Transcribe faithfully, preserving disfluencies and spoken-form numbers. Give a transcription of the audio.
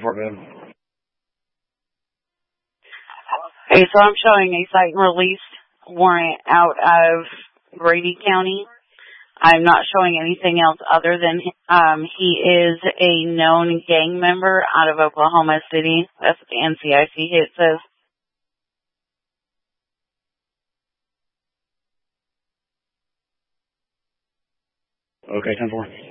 Okay, so I'm showing a cite and release warrant out of Grady County. I'm not showing anything else other than um, he is a known gang member out of Oklahoma City. That's what the N C I C hit says. Okay, ten four.